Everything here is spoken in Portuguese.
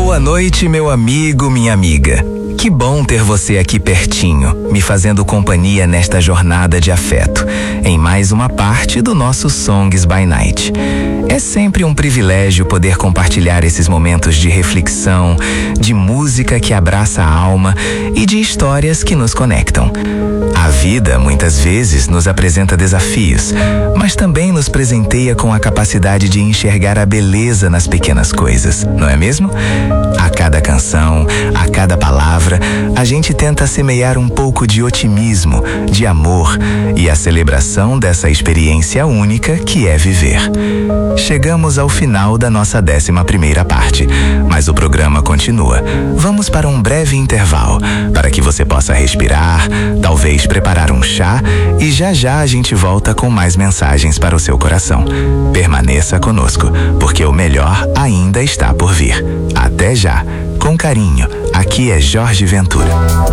Boa noite, meu amigo, minha amiga. Que bom ter você aqui pertinho, me fazendo companhia nesta jornada de afeto, em mais uma parte do nosso Songs by Night. É sempre um privilégio poder compartilhar esses momentos de reflexão, de música que abraça a alma e de histórias que nos conectam. A vida, muitas vezes, nos apresenta desafios, mas também nos presenteia com a capacidade de enxergar a beleza nas pequenas coisas, não é mesmo? A cada canção, a cada palavra, a gente tenta semear um pouco de otimismo, de amor e a celebração dessa experiência única que é viver. Chegamos ao final da nossa 11ª parte, mas o programa continua. Vamos para um breve intervalo, para que você possa respirar, talvez preparar um chá e já a gente volta com mais mensagens para o seu coração. Permaneça conosco, porque o melhor ainda está por vir. Até já! Com carinho, aqui é Jorge Ventura.